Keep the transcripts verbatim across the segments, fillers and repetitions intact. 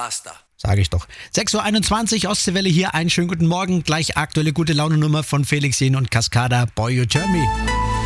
Basta. Sage ich doch. sechs Uhr einundzwanzig, Ostseewelle hier. Einen schönen guten Morgen. Gleich aktuelle gute Laune-Nummer von Felix Jen und Cascada. Boy, you turn me.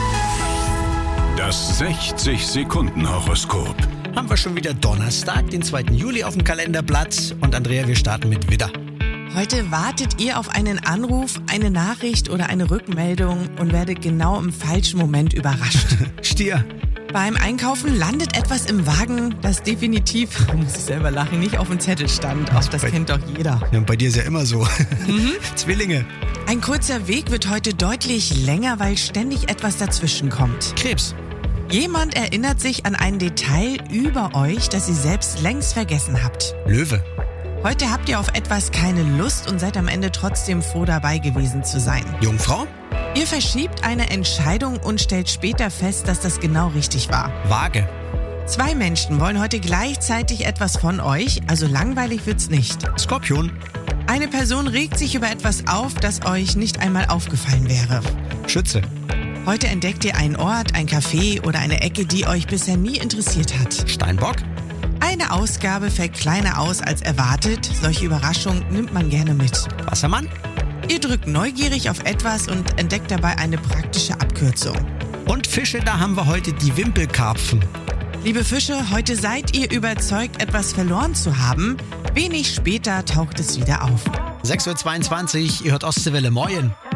Das sechzig-Sekunden-Horoskop. Haben wir schon wieder Donnerstag, den zweiten Juli auf dem Kalenderblatt. Und Andrea, wir starten mit Widder. Heute wartet ihr auf einen Anruf, eine Nachricht oder eine Rückmeldung und werdet genau im falschen Moment überrascht. Stier. Beim Einkaufen landet etwas im Wagen, das definitiv, muss ich selber lachen, nicht auf dem Zettel stand. Auch das kennt doch jeder. Ja, und bei dir ist ja immer so. Mhm. Zwillinge. Ein kurzer Weg wird heute deutlich länger, weil ständig etwas dazwischen kommt. Krebs. Jemand erinnert sich an ein Detail über euch, das ihr selbst längst vergessen habt. Löwe. Heute habt ihr auf etwas keine Lust und seid am Ende trotzdem froh dabei gewesen zu sein. Jungfrau. Ihr verschiebt eine Entscheidung und stellt später fest, dass das genau richtig war. Waage. Zwei Menschen wollen heute gleichzeitig etwas von euch, also langweilig wird's nicht. Skorpion. Eine Person regt sich über etwas auf, das euch nicht einmal aufgefallen wäre. Schütze. Heute entdeckt ihr einen Ort, ein Café oder eine Ecke, die euch bisher nie interessiert hat. Steinbock. Eine Ausgabe fällt kleiner aus als erwartet. Solche Überraschungen nimmt man gerne mit. Wassermann. Ihr drückt neugierig auf etwas und entdeckt dabei eine praktische Abkürzung. Und Fische, da haben wir heute die Wimpelkarpfen. Liebe Fische, heute seid ihr überzeugt, etwas verloren zu haben. Wenig später taucht es wieder auf. sechs Uhr zweiundzwanzig, ihr hört Ostseewelle, moin.